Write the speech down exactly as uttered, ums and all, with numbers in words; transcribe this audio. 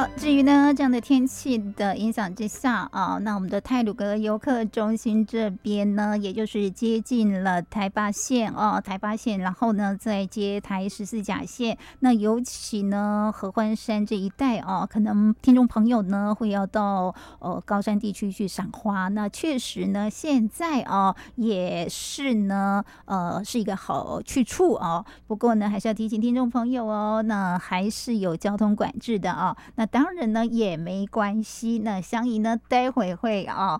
好，至于呢这样的天气的影响之下啊，那我们的太鲁阁游客中心这边呢，也就是接近了台八线哦，台八线，然后呢再接台十四甲线。那尤其呢合欢山这一带啊，可能听众朋友呢会要到呃高山地区去赏花。那确实呢，现在啊也是呢呃是一个好去处哦。不过呢，还是要提醒听众朋友哦，那还是有交通管制的啊。那当然呢也没关系，那香怡呢待会会啊